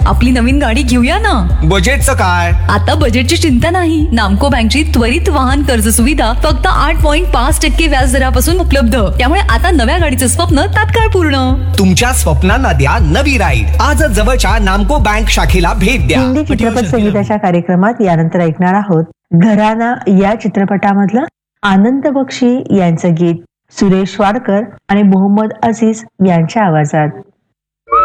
आपली नवीन गाडी घेऊया ना. बजेटचं काय? आता बजेटची चिंता नाही. नामको बँकची त्वरित वाहन कर्ज सुविधा फक्त 8.5% व्याज दरापासून उपलब्ध. त्यामुळे आता नव्या गाडीचं स्वप्न तात्काळ पूर्ण. तुमच्या स्वप्नांना द्या नवी राईड. आजच जवळच्या नामको बँक शाखेला भेट द्या. हिंदी चित्रपट संगीताच्या कार्यक्रमात यानंतर ऐकणार आहोत घराना या चित्रपटामधलं आनंद बक्षी यांचं गीत सुरेश वाडकर आणि मोहम्मद अजीज यांच्या आवाजात.